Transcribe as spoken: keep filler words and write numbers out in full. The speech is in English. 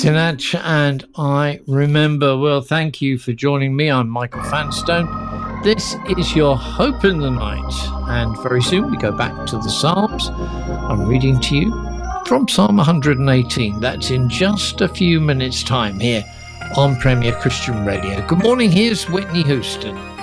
Sinach and I Remember. Well, thank you for joining me. I'm Michael Fanstone. This is your Hope in the Night, and very soon we go back to the Psalms. I'm reading to you from Psalm one hundred eighteen. That's in just a few minutes' time here on Premier Christian Radio. Good morning, here's Whitney Houston.